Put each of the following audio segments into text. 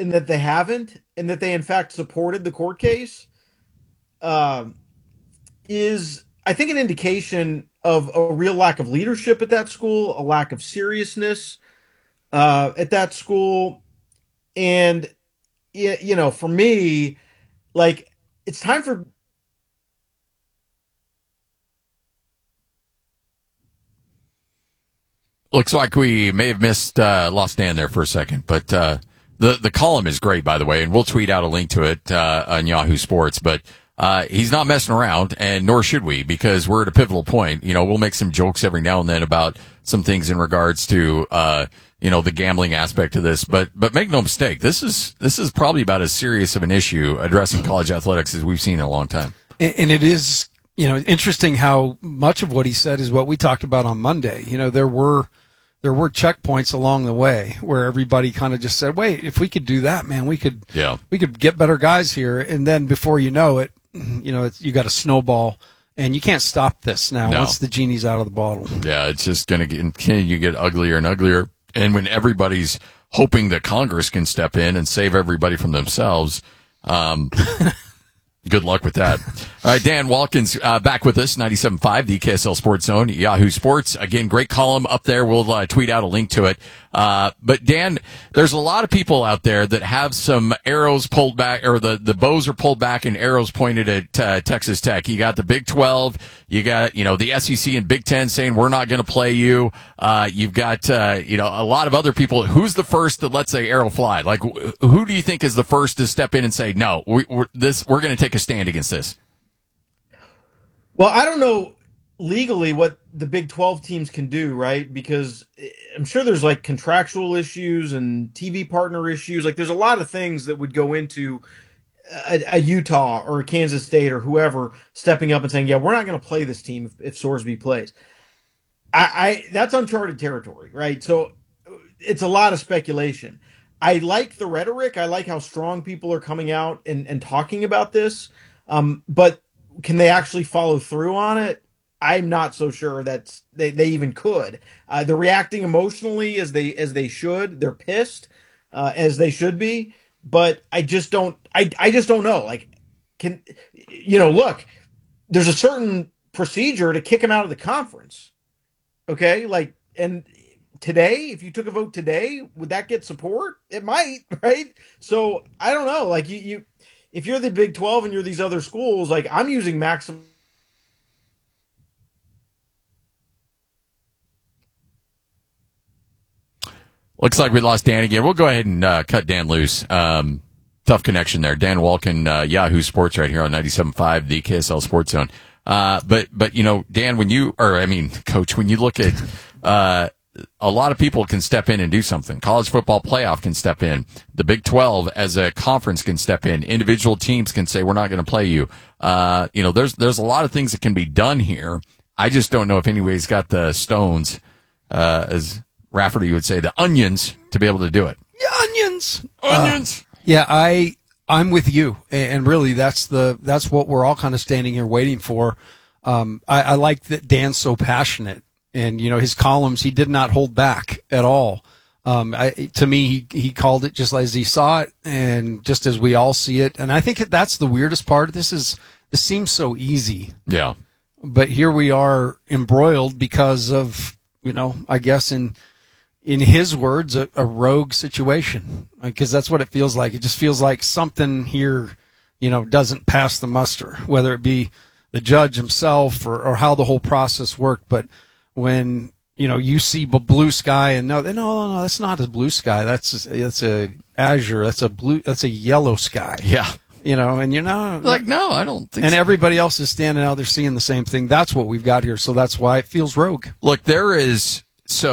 and that they haven't, and that they in fact supported the court case, um, is I think an indication of a real lack of leadership at that school, a lack of seriousness at that school, and for me, like it's time for. Looks like we may have lost Dan there for a second, but the column is great, by the way, and we'll tweet out a link to it on Yahoo Sports. But he's not messing around, and nor should we, because we're at a pivotal point. We'll make some jokes every now and then about some things in regards to the gambling aspect of this. But make no mistake, this is probably about as serious of an issue addressing college athletics as we've seen in a long time. And it is, interesting how much of what he said is what we talked about on Monday. There were checkpoints along the way where everybody kind of just said, wait, if we could do that, man, we could get better guys here. And then before you know it, you got a snowball, and you can't stop this now once the genie's out of the bottle. Yeah, it's just going to continue to get uglier and uglier. And when everybody's hoping that Congress can step in and save everybody from themselves, good luck with that. All right, Dan Watkins back with us, 97.5, the KSL Sports Zone, Yahoo Sports. Again, great column up there. We'll tweet out a link to it. But Dan, there's a lot of people out there that have some arrows pulled back, or the bows are pulled back and arrows pointed at Texas Tech. You got the Big 12. You got, the SEC and Big 10 saying we're not going to play you. You've got, a lot of other people. Who's the first that lets the arrow fly? Like, who do you think is the first to step in and say, no, we're going to take a stand against this? Well, I don't know legally what the Big 12 teams can do, right? Because I'm sure there's like contractual issues and TV partner issues. Like there's a lot of things that would go into a Utah or a Kansas State or whoever stepping up and saying, yeah, we're not going to play this team if Sorsby plays. I that's uncharted territory, right? So it's a lot of speculation. I like the rhetoric. I like how strong people are coming out and talking about this. But can they actually follow through on it? I'm not so sure that they even could. They're reacting emotionally as they should. They're pissed as they should be. But I just don't. I just don't know. Like, look, there's a certain procedure to kick them out of the conference. Okay, and today, if you took a vote today, would that get support? It might, right? So I don't know. Like you if you're the Big 12 and you're these other schools, like I'm using maximum. Looks like we lost Dan again. We'll go ahead and cut Dan loose. Tough connection there. Dan Walken, Yahoo Sports right here on 97.5, the KSL Sports Zone. But Dan, Coach, when you look at a lot of people can step in and do something. College football playoff can step in. The Big 12 as a conference can step in. Individual teams can say, we're not going to play you. There's a lot of things that can be done here. I just don't know if anybody's got the stones, as Rafferty would say, the onions to be able to do it. Yeah, onions. I'm with you. And really that's what we're all kind of standing here waiting for. I like that Dan's so passionate. And, his columns, he did not hold back at all. To me, he called it just as he saw it and just as we all see it. And I think that's the weirdest part. This seems so easy. Yeah. But here we are embroiled because of, I guess in his words, a rogue situation. Because that's what it feels like. It just feels like something here, doesn't pass the muster, whether it be the judge himself or how the whole process worked. But when you see blue sky and no, that's not a blue sky. That's a azure. That's a yellow sky. Yeah. And no, I don't think. And so. Everybody else is standing out there seeing the same thing. That's what we've got here. So that's why it feels rogue. Look, there is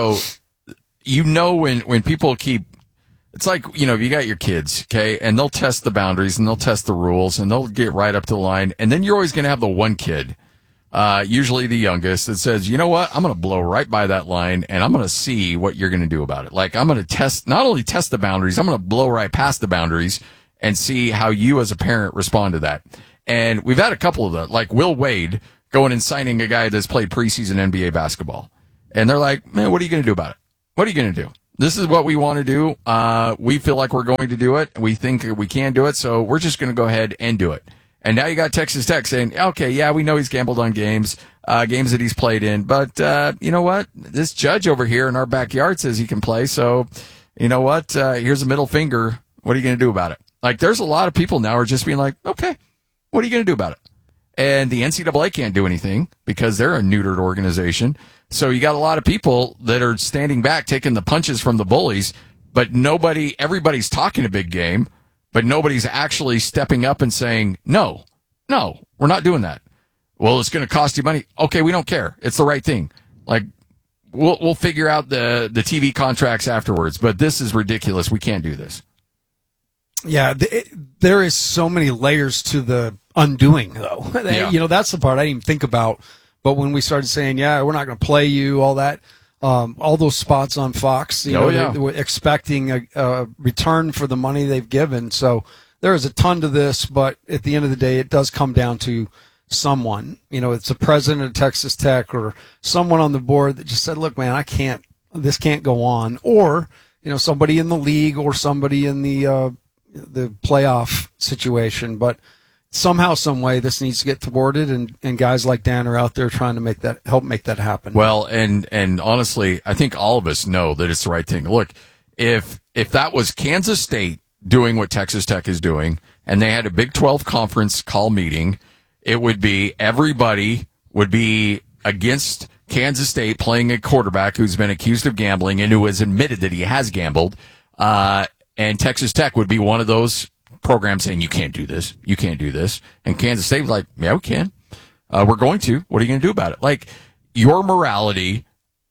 when people keep. It's like, you got your kids, okay, and they'll test the boundaries and they'll test the rules and they'll get right up to the line, and then you're always going to have the one kid. Usually the youngest that says, you know what, I'm going to blow right by that line and I'm going to see what you're going to do about it. Like, I'm going to not only test the boundaries, I'm going to blow right past the boundaries and see how you as a parent respond to that. And we've had a couple of them, like Will Wade going and signing a guy that's played preseason NBA basketball. And they're like, man, what are you going to do about it? What are you going to do? This is what we want to do. We feel like we're going to do it. We think we can do it, so we're just going to go ahead and do it. And now you got Texas Tech saying, okay, yeah, we know he's gambled on games that he's played in, but you know what? This judge over here in our backyard says he can play, so you know what? Here's a middle finger. What are you going to do about it? Like, there's a lot of people now are just being like, okay, what are you going to do about it? And the NCAA can't do anything because they're a neutered organization. So you got a lot of people that are standing back, taking the punches from the bullies, but everybody's talking a big game, but nobody's actually stepping up and saying, no, we're not doing that. Well, it's going to cost you money. Okay, we don't care. It's the right thing. Like, we'll figure out the TV contracts afterwards, but this is ridiculous. We can't do this. Yeah, there is so many layers to the undoing, though. Yeah. You know, that's the part I didn't even think about. But when we started saying, yeah, we're not going to play you, all that, all those spots on Fox, they were expecting a return for the money they've given. So there is a ton to this, but at the end of the day, it does come down to someone. You know, it's the president of Texas Tech or someone on the board that just said, look, man, this can't go on. Or, you know, somebody in the league or somebody in the playoff situation. But somehow, some way, this needs to get thwarted, and guys like Dan are out there trying to help make that happen. Well, and honestly, I think all of us know that it's the right thing. Look, if that was Kansas State doing what Texas Tech is doing, and they had a Big 12 conference call meeting, it would be everybody would be against Kansas State playing a quarterback who's been accused of gambling and who has admitted that he has gambled. And Texas Tech would be one of those programs saying, you can't do this. You can't do this. And Kansas State was like, yeah, we can. We're going to. What are you going to do about it? Like, your morality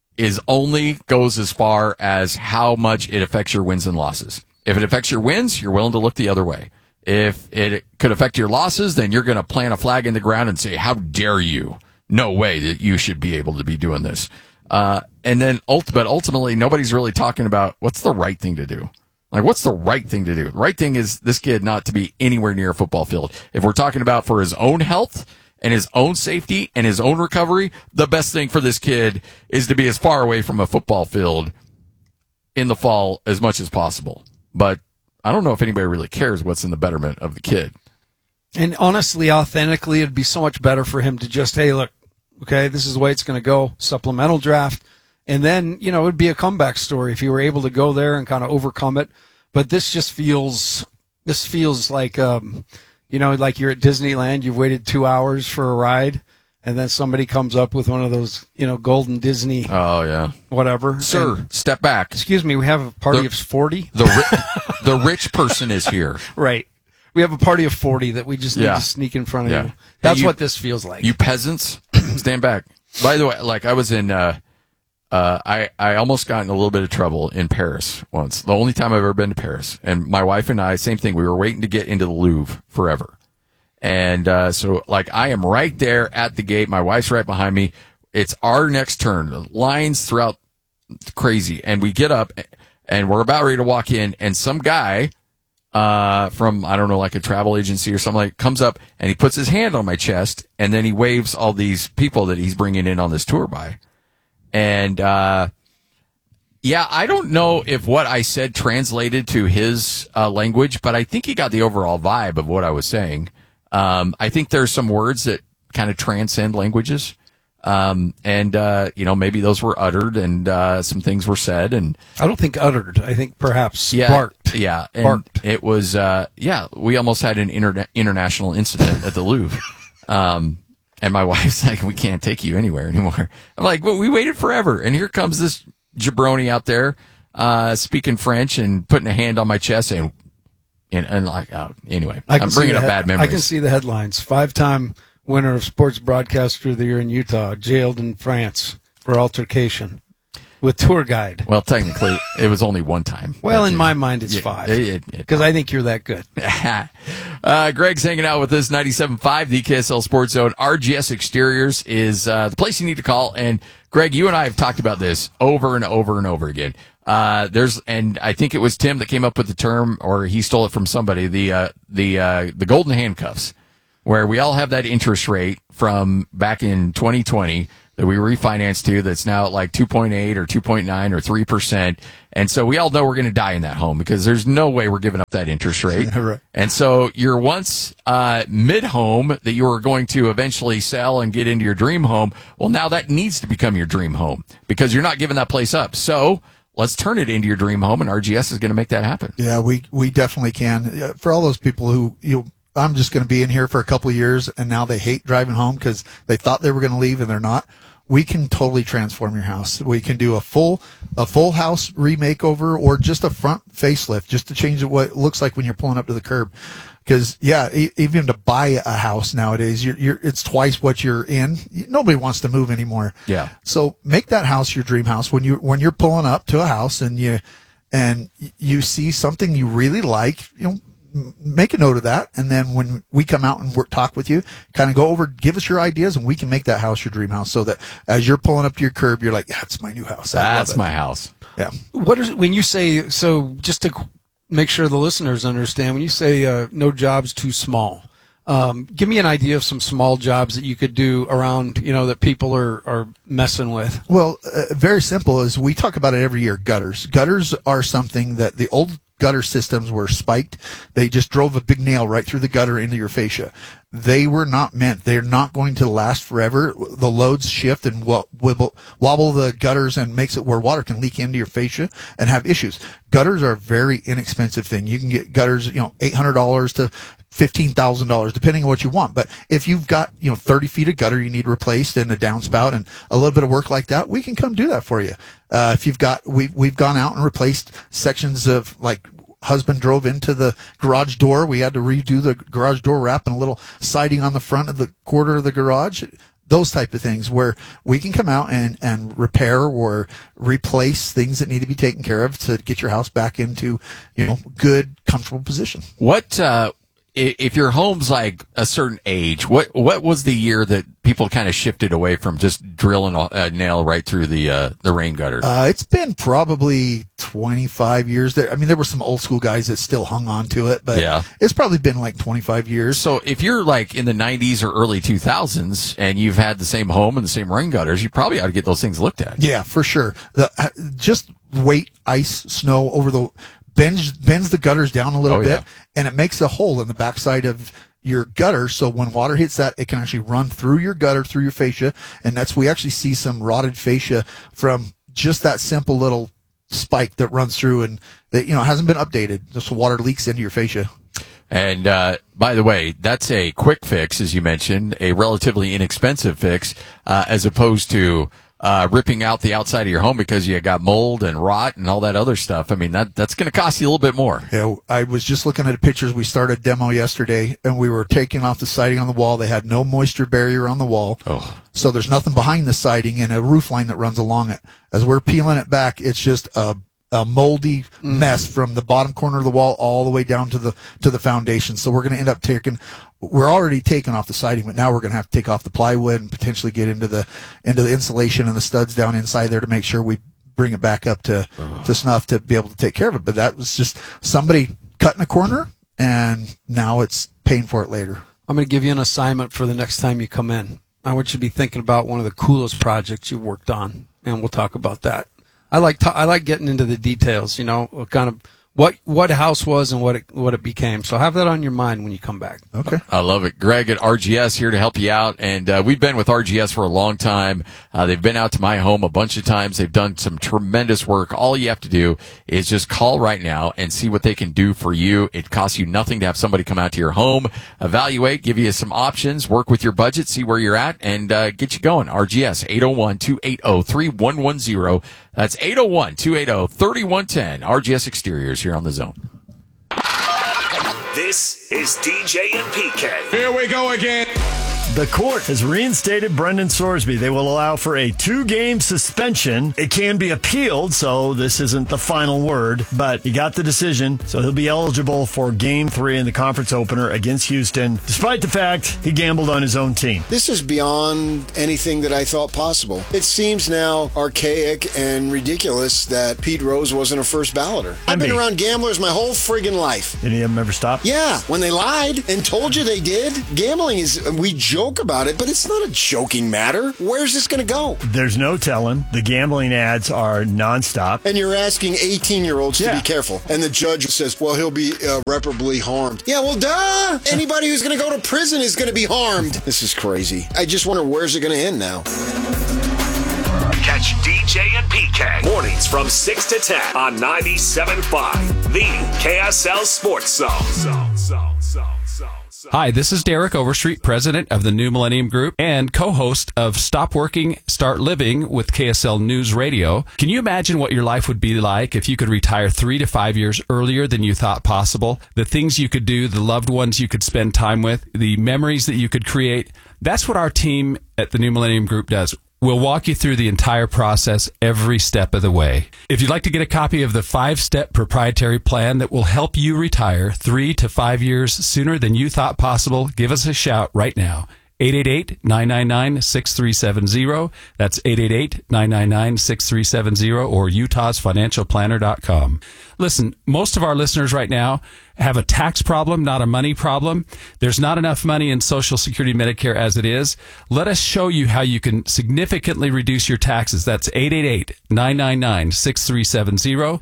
only goes as far as how much it affects your wins and losses. If it affects your wins, you're willing to look the other way. If it could affect your losses, then you're going to plant a flag in the ground and say, how dare you? No way that you should be able to be doing this. And then ultimately, nobody's really talking about what's the right thing to do. Like, what's the right thing to do? The right thing is this kid not to be anywhere near a football field. If we're talking about for his own health and his own safety and his own recovery, the best thing for this kid is to be as far away from a football field in the fall as much as possible. But I don't know if anybody really cares what's in the betterment of the kid. And honestly, authentically, it'd be so much better for him to just, hey, look, okay, this is the way it's going to go, supplemental draft. And then, you know, it would be a comeback story if you were able to go there and kind of overcome it. But this feels like, you know, like you're at Disneyland, you've waited 2 hours for a ride, and then somebody comes up with one of those, you know, golden Disney. Oh, yeah. Whatever. Sir, step back. Excuse me, we have a party of 40? The rich person is here. Right. We have a party of 40 that we just need to sneak in front of you. That's what this feels like. You peasants, stand back. By the way, like, I was in... I almost got in a little bit of trouble in Paris once. The only time I've ever been to Paris. And my wife and I, same thing. We were waiting to get into the Louvre forever. And, so like, I am right there at the gate. My wife's right behind me. It's our next turn. The lines throughout, crazy. And we get up and we're about ready to walk in, and some guy, from, I don't know, like a travel agency or something, like, comes up and he puts his hand on my chest, and then he waves all these people that he's bringing in on this tour by. And, I don't know if what I said translated to his language, but I think he got the overall vibe of what I was saying. I think there's some words that kind of transcend languages. Maybe those were uttered and some things were said. And I don't think uttered. I think perhaps barked. Yeah. And barked. It was, we almost had an international incident at the Louvre. And my wife's like, we can't take you anywhere anymore. I'm like, well, we waited forever. And here comes this jabroni out there, speaking French and putting a hand on my chest and like, anyway, I'm bringing up bad memories. I can see the headlines. 5-time winner of Sports Broadcaster of the Year in Utah, jailed in France for altercation with tour guide. Well, technically, it was only one time. Well, in my mind, it's 5. Because I think you're that good. Greg's hanging out with us, 97.5, the KSL Sports Zone. RGS Exteriors is the place you need to call. And, Greg, you and I have talked about this over and over and over again. And I think it was Tim that came up with the term, or he stole it from somebody, the golden handcuffs, where we all have that interest rate from back in 2020 that we refinanced to that's now at like 2.8 or 2.9 or 3%. And so we all know we're going to die in that home because there's no way we're giving up that interest rate. Right. And so your once mid-home that you were going to eventually sell and get into your dream home, well, now that needs to become your dream home because you're not giving that place up. So let's turn it into your dream home, and RGS is going to make that happen. Yeah, we definitely can. For all those people who, I'm just going to be in here for a couple of years, and now they hate driving home because they thought they were going to leave and they're not. We can totally transform your house. We can do a full house remakeover or just a front facelift just to change what it looks like when you're pulling up to the curb. Because even to buy a house nowadays, it's twice what you're in. Nobody wants to move anymore. Yeah. So make that house your dream house. When you're pulling up to a house and you see something you really like, make a note of that. And then when we come out and talk with you, kind of go over, give us your ideas, and we can make that house your dream house so that as you're pulling up to your curb, you're like, yeah, it's my new house. That's my house. Yeah. What is when you say, so just to make sure the listeners understand, when you say no jobs too small, give me an idea of some small jobs that you could do around, that people are messing with. Well, very simple is we talk about it every year. Gutters are something that the old gutter systems were spiked. They just drove a big nail right through the gutter into your fascia. They were not meant. They're not going to last forever. The loads shift and wobble the gutters and makes it where water can leak into your fascia and have issues. Gutters are a very inexpensive thing. You can get gutters, $800 to $15,000, depending on what you want. But if you've got, 30 feet of gutter you need replaced and a downspout and a little bit of work like that, we can come do that for you. If you've got, we've gone out and replaced sections of like husband drove into the garage door. We had to redo the garage door wrap and a little siding on the front of the quarter of the garage. Those type of things where we can come out and repair or replace things that need to be taken care of to get your house back into, good, comfortable position. What, if your home's like a certain age, what was the year that people kind of shifted away from just drilling a nail right through the rain gutter? It's been probably 25 years. There were some old school guys that still hung on to it, but yeah, it's probably been like 25 years. So if you're like in the 90s or early 2000s and you've had the same home and the same rain gutters, you probably ought to get those things looked at. Yeah, for sure. Just weight, ice, snow over the bends the gutters down a little bit, and it makes a hole in the backside of your gutter. So when water hits that, it can actually run through your gutter, through your fascia. And we actually see some rotted fascia from just that simple little spike that runs through and that, hasn't been updated. Just water leaks into your fascia. And, by the way, that's a quick fix, as you mentioned, a relatively inexpensive fix, as opposed to, ripping out the outside of your home because you got mold and rot and all that other stuff. I mean, that's going to cost you a little bit more. Yeah, I was just looking at pictures. We started a demo yesterday, and we were taking off the siding on the wall. They had no moisture barrier on the wall. Oh. So there's nothing behind the siding and a roof line that runs along it. As we're peeling it back, it's just a moldy mess from the bottom corner of the wall all the way down to the foundation. So we're going to end up we're already taking off the siding, but now we're going to have to take off the plywood and potentially get into the insulation and the studs down inside there to make sure we bring it back up to snuff to be able to take care of it. But that was just somebody cutting a corner, and now it's paying for it later. I'm going to give you an assignment for the next time you come in. I want you to be thinking about one of the coolest projects you've worked on, and we'll talk about that. I like getting into the details, kind of what house was and what it became. So have that on your mind when you come back. Okay. I love it. Greg at RGS here to help you out. And we've been with RGS for a long time. They've been out to my home a bunch of times. They've done some tremendous work. All you have to do is just call right now and see what they can do for you. It costs you nothing to have somebody come out to your home, evaluate, give you some options, work with your budget, see where you're at, and get you going. RGS, 801-280-3110. That's 801-280-3110. RGS Exteriors here on The Zone. This is DJ and PK. Here we go again. The court has reinstated Brendan Sorsby. They will allow for a 2-game suspension. It can be appealed, so this isn't the final word, but he got the decision, so he'll be eligible for Game 3 in the conference opener against Houston, despite the fact he gambled on his own team. This is beyond anything that I thought possible. It seems now archaic and ridiculous that Pete Rose wasn't a first balloter. I've been around gamblers my whole friggin' life. Any of them ever stop? Yeah, when they lied and told you they did. Gambling is, we joke joke about it, but it's not a joking matter. Where's this going to go? There's no telling. The gambling ads are nonstop. And you're asking 18-year-olds to be careful. And the judge says, well, he'll be irreparably harmed. Yeah, well, duh! Anybody who's going to go to prison is going to be harmed. This is crazy. I just wonder, where's it going to end now? Catch DJ and PK mornings from 6 to 10 on 97.5, the KSL Sports Zone. Hi, this is Derek Overstreet, president of the New Millennium Group and co-host of Stop Working, Start Living with KSL News Radio. Can you imagine what your life would be like if you could retire 3 to 5 years earlier than you thought possible? The things you could do, the loved ones you could spend time with, the memories that you could create. That's what our team at the New Millennium Group does. We'll walk you through the entire process every step of the way. If you'd like to get a copy of the 5-step proprietary plan that will help you retire 3 to 5 years sooner than you thought possible, give us a shout right now. 888-999-6370. That's 888-999-6370 or utahsfinancialplanner.com. Listen, most of our listeners right now have a tax problem, not a money problem. There's not enough money in Social Security Medicare as it is. Let us show you how you can significantly reduce your taxes. That's 888-999-6370.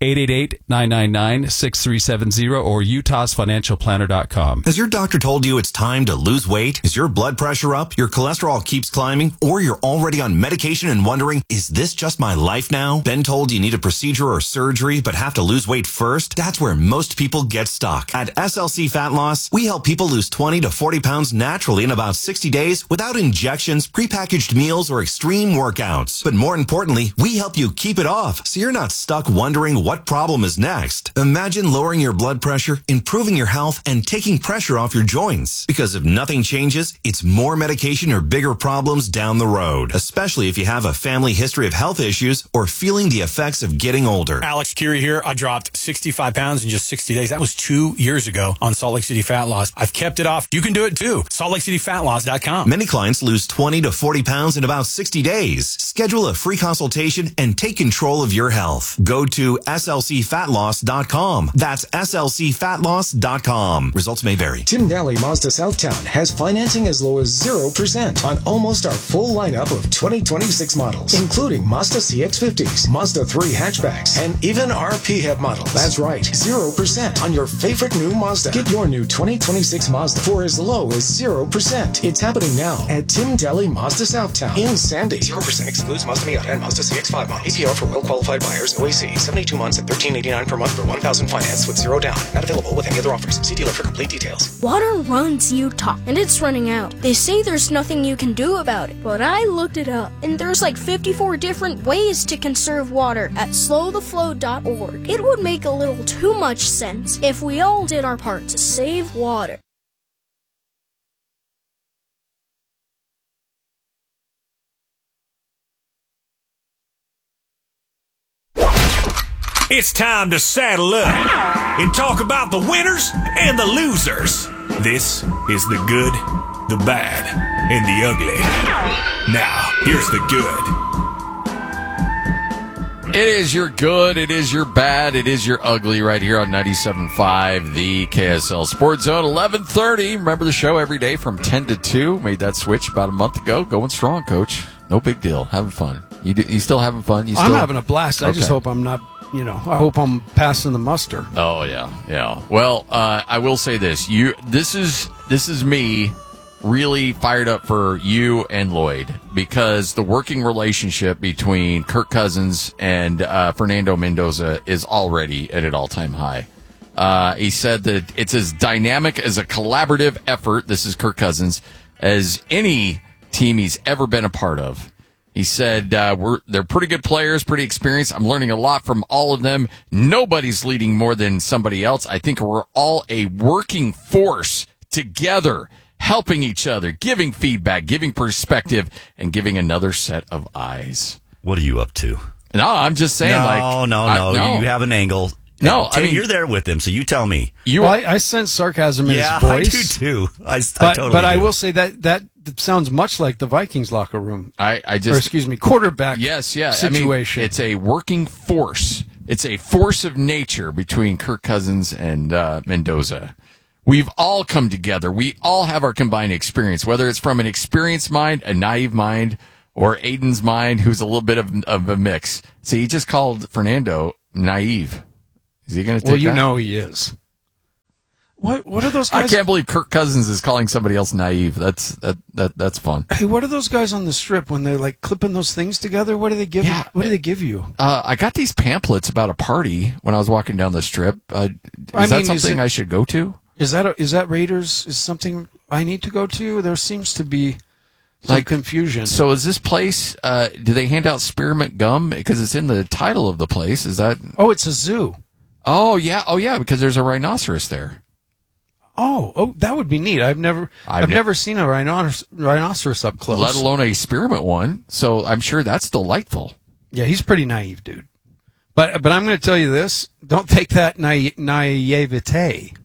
888-999-6370 or utahsfinancialplanner.com. Has your doctor told you it's time to lose weight? Is your blood pressure up? Your cholesterol keeps climbing? Or you're already on medication and wondering, is this just my life now? Been told you need a procedure or surgery but have to lose weight first? That's where most people get stuck. At SLC Fat Loss, we help people lose 20 to 40 pounds naturally in about 60 days without injections, prepackaged meals, or extreme workouts. But more importantly, we help you keep it off so you're not stuck wondering what problem is next. Imagine lowering your blood pressure, improving your health, and taking pressure off your joints. Because if nothing changes, it's more medication or bigger problems down the road, especially if you have a family history of health issues or feeling the effects of getting older. Alex Curie here. I dropped 65 pounds in just 60 days. That was 2 years ago on Salt Lake City Fat Loss. I've kept it off. You can do it too. SaltLakeCityFatLoss.com. Many clients lose 20 to 40 pounds in about 60 days. Schedule a free consultation and take control of your health. Go to SLCFatLoss.com. That's SLCFatLoss.com. Results may vary. Tim Daly Mazda Southtown has financing as low as 0% on almost our full lineup of 2026 models, including Mazda CX-50s, Mazda 3 hatchbacks, and even our PHEV models. That's right, 0% on your favorite new Mazda. Get your new 2026 Mazda for as low as 0%. It's happening now at Tim Daly Mazda Southtown in Sandy. 0% excludes Mazda Miata and Mazda CX-5 model. APR for well-qualified buyers. OAC, 72 months at $13.89 per month for $1,000 finance with 0 down. Not available with any other offers. See dealer for complete details. Water runs Utah, and it's running out. They say there's nothing you can do about it, but I looked it up, and there's like 54 different ways to conserve water at slowtheflow.org. It would make a little too much sense if we all did our part to save water. It's time to saddle up and talk about the winners and the losers. This is the good, the bad, and the ugly. Now, here's the good. It is your good, it is your bad, it is your ugly right here on 97.5, the KSL Sports Zone, 11:30. Remember the show every day from 10 to 2. Made that switch about a month ago. Going strong, Coach. No big deal. Having fun. You still having fun? I'm having a blast. I just hope I'm not... I hope I'm passing the muster. Oh yeah. Well, I will say this: this is me really fired up for you and Lloyd because the working relationship between Kirk Cousins and Fernando Mendoza is already at an all-time high. He said that it's as dynamic as a collaborative effort. This is Kirk Cousins as any team he's ever been a part of. He said, they're pretty good players, pretty experienced. I'm learning a lot from all of them. Nobody's leading more than somebody else. I think we're all a working force together, helping each other, giving feedback, giving perspective, and giving another set of eyes. What are you up to? No, I'm just saying, No. You have an angle. No, I mean, you're there with him, so you tell me. I sense sarcasm in his voice. I do too. I totally but do. I will say that sounds much like the Vikings locker room. Quarterback. Yes, yeah. Situation. I mean, it's a working force. It's a force of nature between Kirk Cousins and Mendoza. We've all come together. We all have our combined experience, whether it's from an experienced mind, a naive mind, or Aiden's mind, who's a little bit of a mix. So he just called Fernando naive. Is he going to take that? Well, you know he is. What are those guys? I can't believe Kirk Cousins is calling somebody else naive. That's fun. Hey, what are those guys on the strip when they're like clipping those things together? What do they give? Yeah. What do they give you? I got these pamphlets about a party when I was walking down the strip. Is that something I should go to? Is that Raiders? Is something I need to go to? There seems to be some confusion. So is this place? Do they hand out spearmint gum because it's in the title of the place? Is that? Oh, it's a zoo. Oh yeah, because there's a rhinoceros there. Oh, that would be neat. I've never seen a rhinoceros up close, let alone a spearmint one. So I'm sure that's delightful. Yeah, he's pretty naive, dude. But I'm going to tell you this: don't take that naivete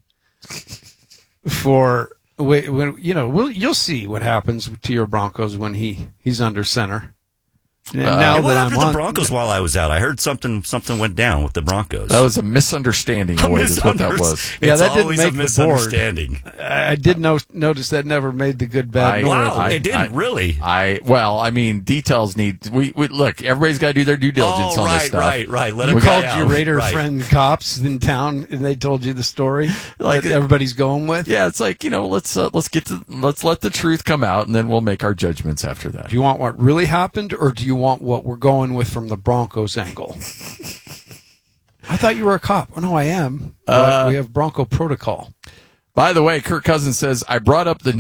for when you'll see what happens to your Broncos when he's under center. What happened to the Broncos while I was out? I heard something went down with the Broncos. That was a misunderstanding. Is what that was. Yeah, that didn't always make a misunderstanding. The board. I did notice that never made the good bad. It didn't really. Details need. We look. Everybody's got to do their due diligence on this stuff. Right. Let you called your Raider friend cops in town, and they told you the story that everybody's going with. Yeah, it's like let's let the truth come out, and then we'll make our judgments after that. Do you want what really happened, or do you want what we're going with from the Broncos angle? I thought you were a cop. Oh, no, I am. We have Bronco protocol. By the way, Kirk Cousins says, I brought up the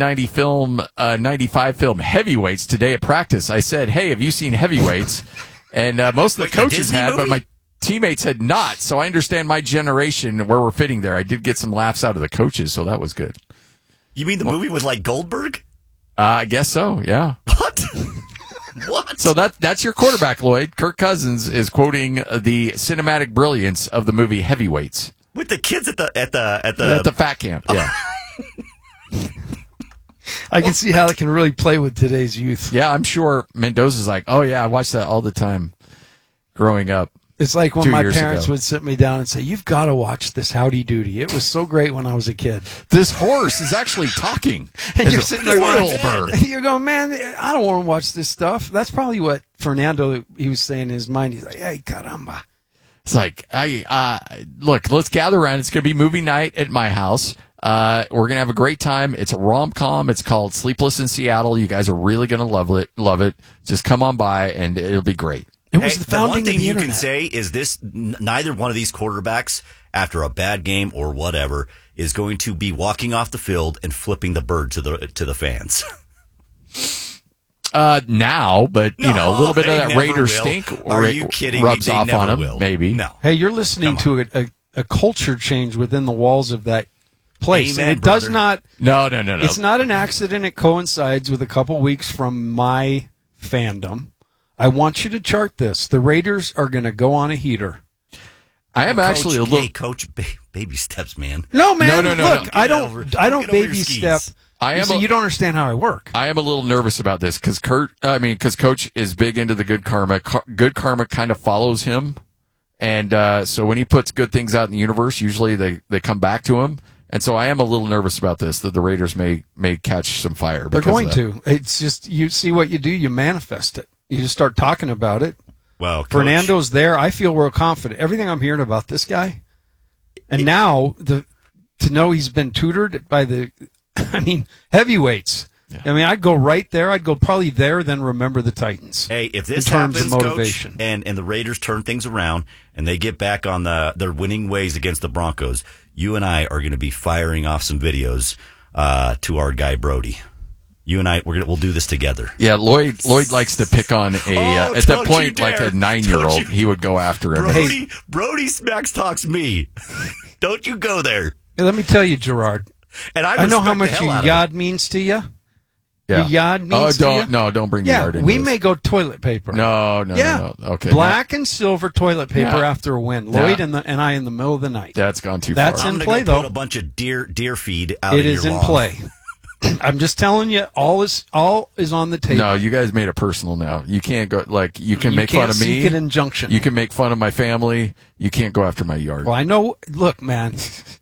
1995 film Heavyweights today at practice. I said, hey, have you seen Heavyweights? And most of the coaches had, but my teammates had not. So I understand my generation where we're fitting there. I did get some laughs out of the coaches, so that was good. You mean the movie with Goldberg? I guess so, yeah. What? What? So that's your quarterback, Lloyd. Kirk Cousins is quoting the cinematic brilliance of the movie Heavyweights with the kids at the fat camp. Yeah, I can see how they can really play with today's youth. Yeah, I'm sure Mendoza's like, oh yeah, I watched that all the time growing up. It's like when my parents would sit me down and say, you've got to watch this Howdy Doody. It was so great when I was a kid. This horse is actually talking. And you're sitting there going, you're going, man, I don't want to watch this stuff. That's probably what Fernando, he was saying in his mind. He's like, hey, caramba. It's like, look, let's gather around. It's going to be movie night at my house. We're going to have a great time. It's a rom-com. It's called Sleepless in Seattle. You guys are really going to love it. Just come on by and it'll be great. It was the founding one thing of the you internet. can say is this: neither one of these quarterbacks, after a bad game or whatever, is going to be walking off the field and flipping the bird to the fans. Now, but a little bit of that Raider will. stink. Are you kidding? Rubs They off never on him. will. Maybe. No. Hey, you're listening to a culture change within the walls of that place. Amen, and it does brother. not. No. It's not an accident. It coincides with a couple weeks from my fandom. I want you to chart this. The Raiders are going to go on a heater. I am actually a little coach. Baby steps, man. No, man. No. Look, I don't baby step. You don't understand how I work. I am a little nervous about this because Coach is big into the good karma. Good karma kind of follows him, and so when he puts good things out in the universe, usually they come back to him. And so I am a little nervous about this, that the Raiders may catch some fire. They're going to. It's just, you see what you do, you manifest it. You just start talking about it. Well, Fernando's there. I feel real confident. Everything I'm hearing about this guy, and now to know he's been tutored by heavyweights. Yeah. I'd go right there. I'd go probably there, then remember the Titans. Hey, if this in terms happens, of motivation, Coach, and the Raiders turn things around and they get back on their winning ways against the Broncos, you and I are going to be firing off some videos to our guy Brody. You and I, we'll do this together. Yeah, Lloyd likes to pick on at that point like a 9-year-old. He would go after him. Brody smacks talks me. Don't you go there. Hey, let me tell you, Gerard. And I know how much your yard means to you. Yeah. Your yard means to you. Don't bring the yard into we this. may go toilet paper. No. Okay. Black and silver toilet paper after a win. Lloyd and I in the middle of the night. That's gone too far. That's in play, though. Put a bunch of deer feed out It in your is in lawn. play. I'm just telling you, all is on the table. No, you guys made it personal now. You can't go you can make fun of me. Seek an injunction. You can make fun of my family. You can't go after my yard. Well, I know. Look, man,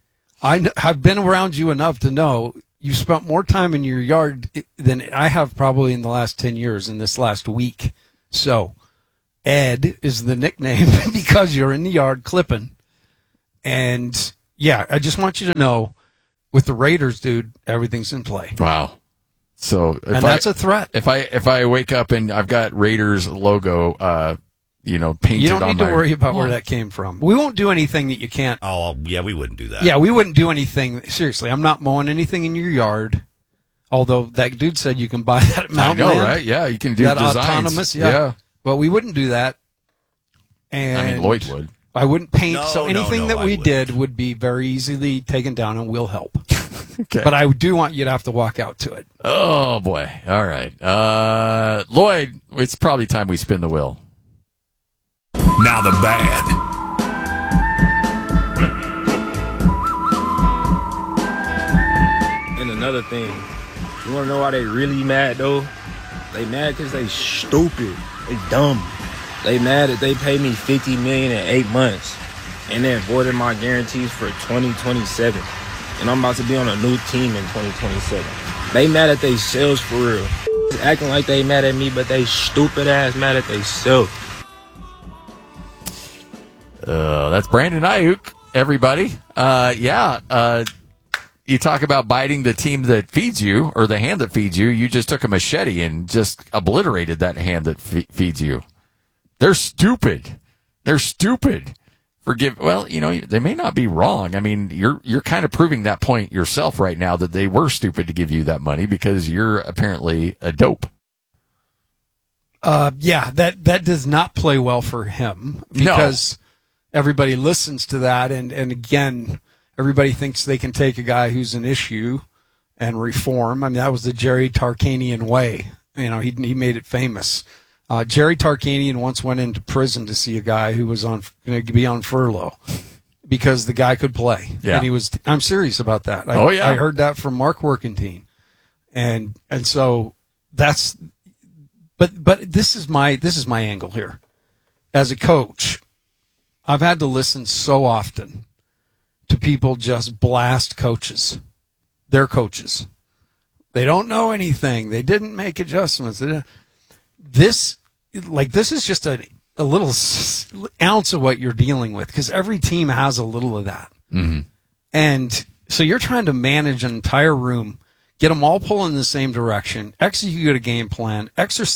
I've been around you enough to know you spent more time in your yard than I have probably in the last 10 years in this last week. So Ed is the nickname because you're in the yard clipping. And yeah, I just want you to know with the Raiders, dude, everything's in play. Wow. So that's a threat. If I wake up and I've got Raiders logo, painted on you don't need to worry about where that came from. We won't do anything that you can't. Oh, yeah, we wouldn't do that. Yeah, we wouldn't do anything. Seriously, I'm not mowing anything in your yard. Although that dude said you can buy that Mount I know, Land, right? Yeah, you can do that designs. autonomous. Yeah. Well, we wouldn't do that. And I mean, Lloyd would. I wouldn't paint. No, so anything that I we wouldn't. did would be very easily taken down, and we'll help. Okay. But I do want you to have to walk out to it. Oh boy! All right, Lloyd. It's probably time we spin the wheel. Now the bad. And another thing, you want to know why they really mad though? They mad because they stupid. They dumb. They mad that they paid me $50 million in 8 months and they avoided my guarantees for 2027. And I'm about to be on a new team in 2027. They mad at they selves for real. Acting like they mad at me, but they stupid ass mad at they self. That's Brandon Ayuk, everybody. You talk about biting the team that feeds you or the hand that feeds you. You just took a machete and just obliterated that hand that feeds you. They're stupid. They're stupid. Well, they may not be wrong. I mean, you're kind of proving that point yourself right now that they were stupid to give you that money because you're apparently a dope. That does not play well for him because everybody listens to that. And again, everybody thinks they can take a guy who's an issue and reform. I mean, that was the Jerry Tarkanian way. He made it famous. Jerry Tarkanian once went into prison to see a guy who was going to be on furlough because the guy could play. Yeah. And I'm serious about that. I heard that from Mark Workentine. And so that's, but this is my angle here. As a coach, I've had to listen so often to people just blast coaches. They're coaches. They don't know anything. They didn't make adjustments. This is just a little ounce of what you're dealing with because every team has a little of that. Mm-hmm. And so you're trying to manage an entire room, get them all pulling in the same direction, execute a game plan,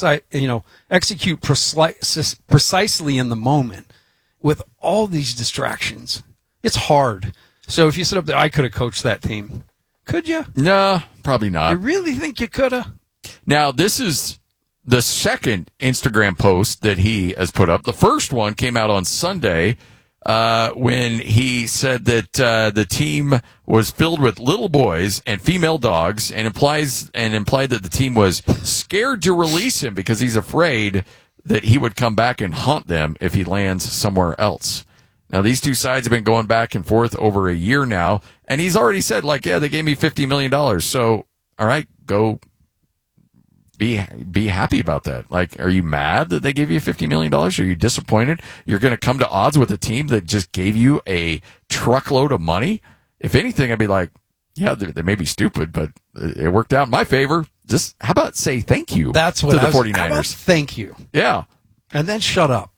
execute precisely in the moment with all these distractions. It's hard. So if you sit up there, I could have coached that team. Could you? No, probably not. You really think you could have? Now, this is the second Instagram post that he has put up. The first one came out on Sunday when he said that the team was filled with little boys and female dogs and implied that the team was scared to release him because he's afraid that he would come back and haunt them if he lands somewhere else. Now, these two sides have been going back and forth over a year now, and he's already said, they gave me $50 million. So, all right, go be happy about that. Like, are you mad that they gave you $50 million? Are you disappointed? You're going to come to odds with a team that just gave you a truckload of money? If anything, I'd be like, yeah, they may be stupid, but it worked out in my favor. Just, how about say thank you That's what to the 49ers? How about thank you. Yeah. And then shut up.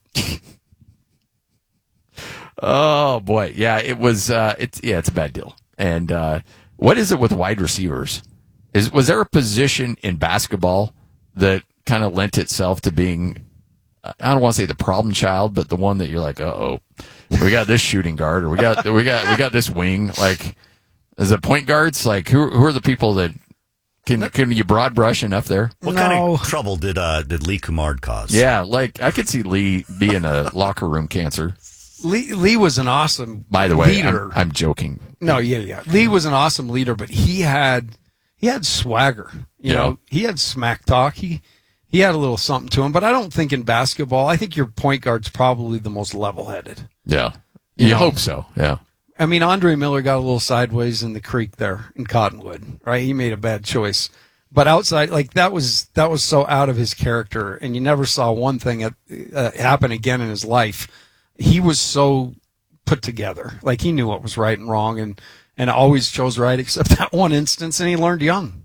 Oh boy, yeah, it was. It's a bad deal. And what is it with wide receivers? Was there a position in basketball that kind of lent itself to being, I don't want to say the problem child, but the one that you're like, we got this shooting guard, or we got this wing. Like, is it point guards? Like, who are the people that can you broad brush enough there? What kind of trouble did Lee Kumard cause? Yeah, like I could see Lee being a locker room cancer. Lee was an awesome By the way, leader. I'm joking. No, yeah. Lee was an awesome leader, but he had swagger. You know, he had smack talk. He had a little something to him, but I don't think in basketball, I think your point guard's probably the most level-headed. Yeah. You hope so, yeah. I mean, Andre Miller got a little sideways in the creek there in Cottonwood, right? He made a bad choice. But outside, like, that was so out of his character, and you never saw one thing happen again in his life. He was so put together. Like, he knew what was right and wrong, and and always chose right, except that one instance, and he learned young.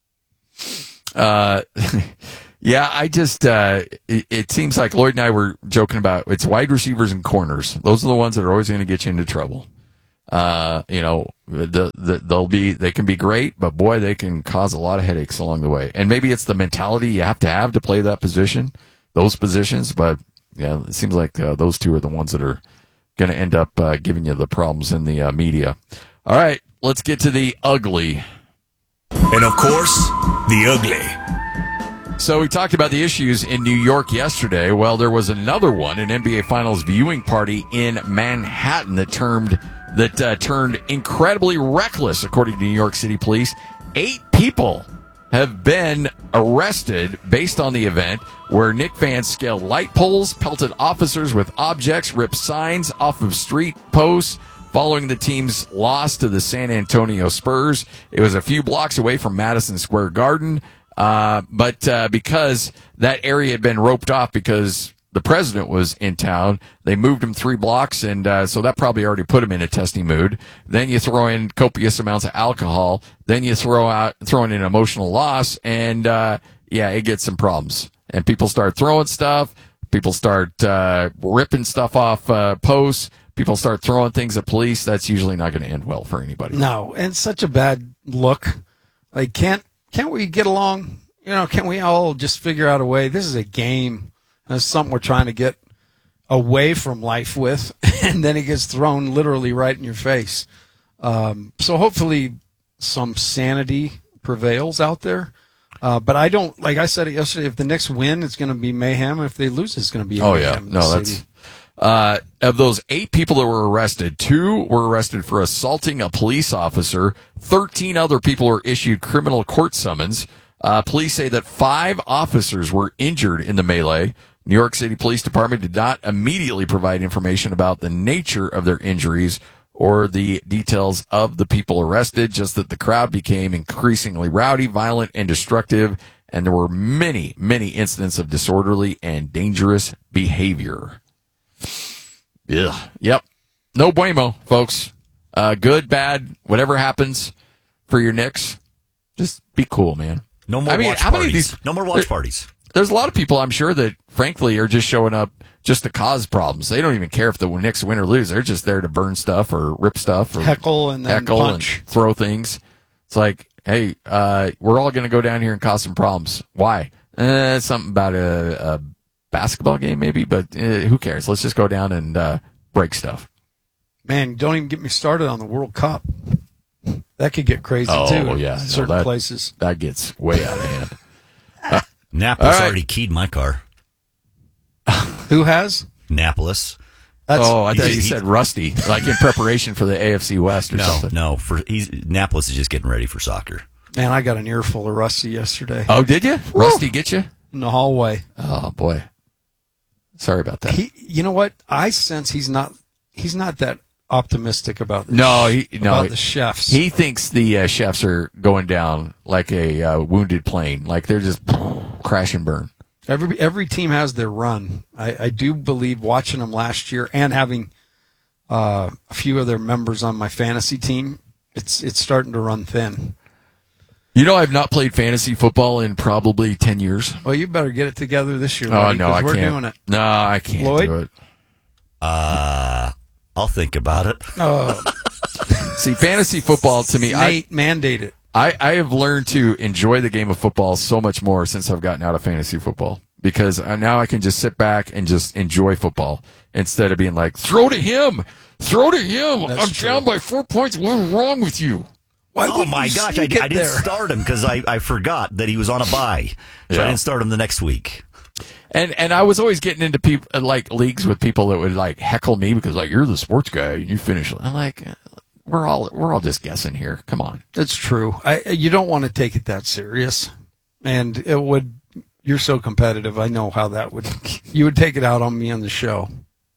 Yeah, I just, it seems like Lloyd and I were joking about it's wide receivers and corners. Those are the ones that are always going to get you into trouble. They can be great, but boy, they can cause a lot of headaches along the way. And maybe it's the mentality you have to play that position, those positions. But yeah, it seems like those two are the ones that are going to end up giving you the problems in the media. All right, let's get to the ugly. And of course, the ugly. So we talked about the issues in New York yesterday. Well, there was another one, an NBA Finals viewing party in Manhattan that turned incredibly reckless, according to New York City police. 8 people have been arrested based on the event where Knicks fans scaled light poles, pelted officers with objects, ripped signs off of street posts following the team's loss to the San Antonio Spurs. It was a few blocks away from Madison Square Garden. But because that area had been roped off because the president was in town, they moved him 3 blocks, and so that probably already put him in a testy mood. Then you throw in copious amounts of alcohol. Then you throw in an emotional loss, and it gets some problems. And people start throwing stuff. People start ripping stuff off posts. People start throwing things at police. That's usually not going to end well for anybody. No, and such a bad look. Like, can't we get along? Can't we all just figure out a way? This is a game. That's something we're trying to get away from life with, and then it gets thrown literally right in your face. So hopefully some sanity prevails out there. But I don't, like I said it yesterday, if the Knicks win, it's going to be mayhem. If they lose, it's going to be mayhem. Oh, yeah. No, that's... of those 8 people that were arrested, 2 were arrested for assaulting a police officer. 13 other people were issued criminal court summons. Police say that 5 officers were injured in the melee. New York City Police Department did not immediately provide information about the nature of their injuries or the details of the people arrested, just that the crowd became increasingly rowdy, violent, and destructive, and there were many, many incidents of disorderly and dangerous behavior. Ugh. Yep. No bueno, folks. Good, bad, whatever happens for your Knicks, just be cool, man. No more watch parties. No more watch parties. There's a lot of people, I'm sure, that frankly are just showing up just to cause problems. They don't even care if the Knicks win or lose. They're just there to burn stuff or rip stuff or heckle and punch. And throw things. It's like, hey, we're all going to go down here and cause some problems. Why? Something about a basketball game maybe, but who cares? Let's just go down and break stuff. Man, don't even get me started on the World Cup. That could get crazy too. Oh, yeah. In certain places. That gets way out of hand. Napolis already keyed my car. Who has? Napolis. I thought you said Rusty, like in preparation for the AFC West or something. No, Napolis is just getting ready for soccer. Man, I got an earful of Rusty yesterday. Oh, did you? Woo! Rusty get you? In the hallway. Oh, boy. Sorry about that. You know what? I sense he's not that optimistic about the the chefs. He thinks the chefs are going down like a wounded plane, like they're just crash and burn. Every team has their run. I do believe watching them last year and having a few of their members on my fantasy team, it's starting to run thin. I've not played fantasy football in probably 10 years. Well, you better get it together this year. Oh, no, I can't. We're doing it. No, I can't Lloyd? do it. I'll think about it. Oh. See, fantasy football to me, Nate, mandate it. I have learned to enjoy the game of football so much more since I've gotten out of fantasy football, because now I can just sit back and just enjoy football instead of being like, throw to him. I'm down by 4 points. What's wrong with you? Oh my gosh, I didn't start him because I forgot that he was on a bye. So I didn't start him the next week. And I was always getting into people like leagues with people that would like heckle me because like, you're the sports guy and you finish. I'm like, we're all just guessing here. Come on. That's true. You don't want to take it that serious. And you're so competitive. I know how you would take it out on me on the show.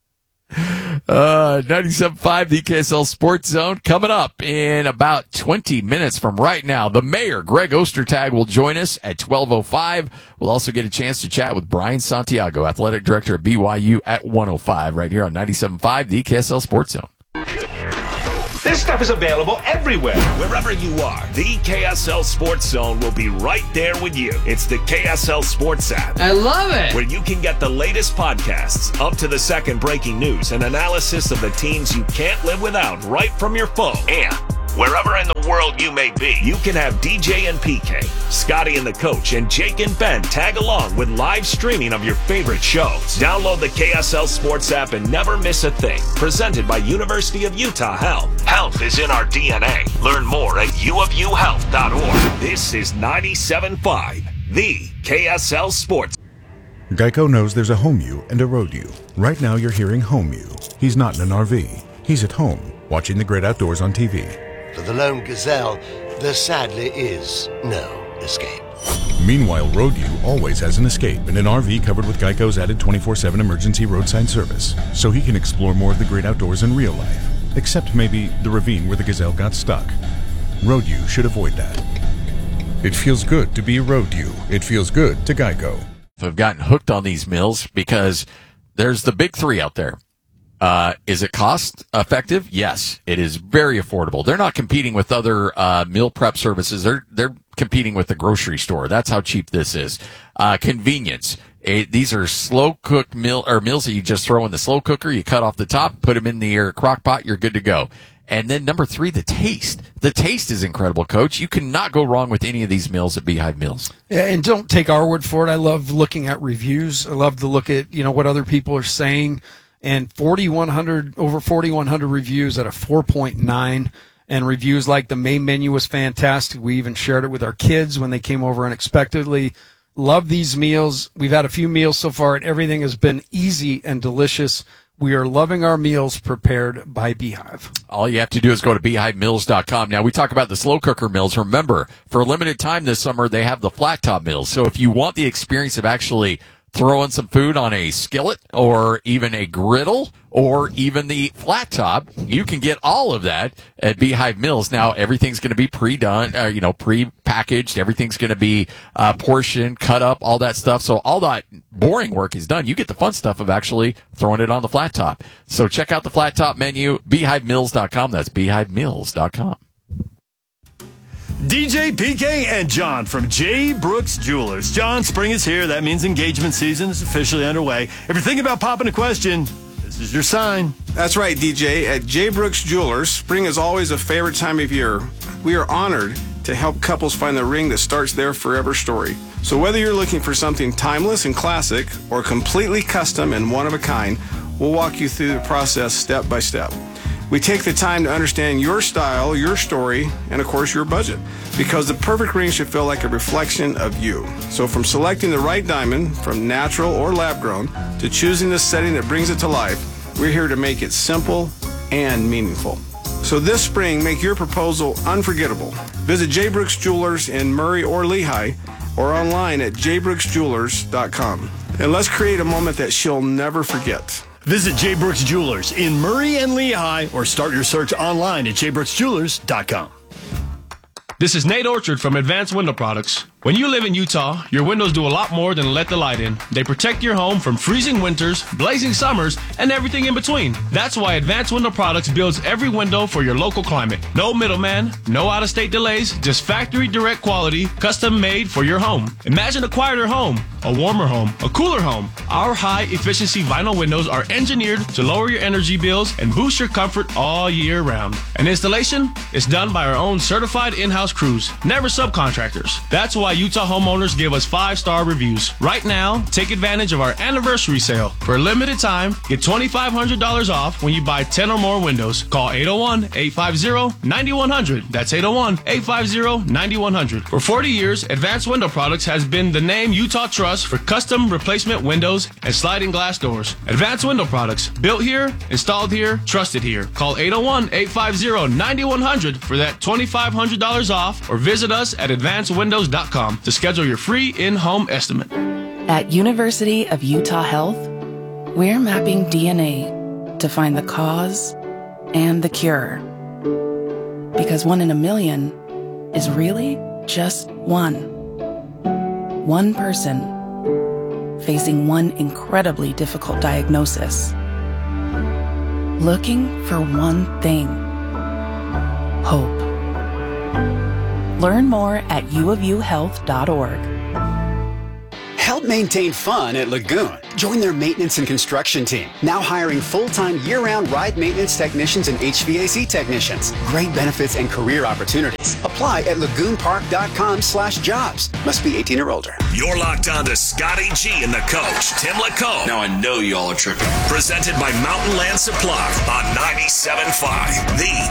97.5, the KSL Sports Zone. Coming up in about 20 minutes from right now, the mayor, Greg Ostertag, will join us at 12:05. We'll also get a chance to chat with Brian Santiago, athletic director of BYU, at 1:05 right here on 97.5, the KSL Sports Zone. This stuff is available everywhere. Wherever you are, the KSL Sports Zone will be right there with you. It's the KSL Sports app. I love it. Where you can get the latest podcasts, up to the second breaking news, and analysis of the teams you can't live without right from your phone. And wherever in the world you may be, you can have DJ and PK, Scotty and the Coach, and Jake and Ben tag along with live streaming of your favorite shows. Download the KSL Sports app and never miss a thing. Presented by University of Utah Health. Health is in our DNA. Learn more at uofuhealth.org. This is 97.5, the KSL Sports. Geico knows there's a home you and a road you. Right now you're hearing home you. He's not in an RV. He's at home, watching the great outdoors on TV. For the lone gazelle, there sadly is no escape. Meanwhile, Road U always has an escape in an RV covered with Geico's added 24/7 emergency roadside service, so he can explore more of the great outdoors in real life, except maybe the ravine where the gazelle got stuck. Road U should avoid that. It feels good to be Road U. It feels good to Geico. I've gotten hooked on these meals because there's the big three out there. Is it cost effective? Yes, it is very affordable. They're not competing with other meal prep services. They're competing with the grocery store. That's how cheap this is. Convenience. These are slow cooked meals that you just throw in the slow cooker. You cut off the top, put them in your crock pot. You're good to go. And then number 3, the taste. The taste is incredible, Coach. You cannot go wrong with any of these meals at Beehive Meals. Yeah, and don't take our word for it. I love looking at reviews. I love to look at, what other people are saying. And over 4,100 reviews at a 4.9. And reviews like the main menu was fantastic. We even shared it with our kids when they came over unexpectedly. Love these meals. We've had a few meals so far, and everything has been easy and delicious. We are loving our meals prepared by Beehive. All you have to do is go to beehivemills.com. Now, we talk about the slow cooker meals. Remember, for a limited time this summer, they have the flat top meals. So if you want the experience of actually throwing some food on a skillet or even a griddle or even the flat top, you can get all of that at Beehive Meals. Now, everything's going to be pre-done, pre-packaged. Everything's going to be portioned, cut up, all that stuff. So all that boring work is done. You get the fun stuff of actually throwing it on the flat top. So check out the flat top menu, beehivemills.com. That's beehivemills.com. DJ, PK, and John from J. Brooks Jewelers. John, spring is here. That means engagement season is officially underway. If you're thinking about popping a question, this is your sign. That's right, DJ. At J. Brooks Jewelers, spring is always a favorite time of year. We are honored to help couples find the ring that starts their forever story. So whether you're looking for something timeless and classic or completely custom and one of a kind, we'll walk you through the process step by step. We take the time to understand your style, your story, and of course your budget, because the perfect ring should feel like a reflection of you. So from selecting the right diamond, from natural or lab grown, to choosing the setting that brings it to life, we're here to make it simple and meaningful. So this spring, make your proposal unforgettable. Visit J. Brooks Jewelers in Murray or Lehigh, or online at jbrooksjewelers.com. And let's create a moment that she'll never forget. Visit J. Brooks Jewelers in Murray and Lehigh, or start your search online at jbrooksjewelers.com. This is Nate Orchard from Advanced Window Products. When you live in Utah, your windows do a lot more than let the light in. They protect your home from freezing winters, blazing summers, and everything in between. That's why Advanced Window Products builds every window for your local climate. No middleman, no out-of-state delays, just factory direct quality, custom made for your home. Imagine a quieter home, a warmer home, a cooler home. Our high-efficiency vinyl windows are engineered to lower your energy bills and boost your comfort all year round. And installation is done by our own certified in-house crews, never subcontractors. That's why Utah homeowners give us 5-star reviews. Right now, take advantage of our anniversary sale. For a limited time, get $2,500 off when you buy 10 or more windows. Call 801-850-9100. That's 801-850-9100. For 40 years, Advanced Window Products has been the name Utah trusts for custom replacement windows and sliding glass doors. Advanced Window Products, built here, installed here, trusted here. Call 801-850-9100 for that $2,500 off, or visit us at advancedwindows.com to schedule your free in-home estimate. At University of Utah Health, we're mapping DNA to find the cause and the cure. Because 1 in a million is really just one. One person facing one incredibly difficult diagnosis. Looking for one thing. hope. Learn more at uofuhealth.org. Help maintain fun at Lagoon. Join their maintenance and construction team. Now hiring full-time year-round ride maintenance technicians and HVAC technicians. Great benefits and career opportunities. Apply at lagoonpark.com/jobs. Must be 18 or older. You're locked on to Scotty G and the coach, Tim Lacombe. Now I know y'all are tripping. Presented by Mountain Land Supply on 97.5, the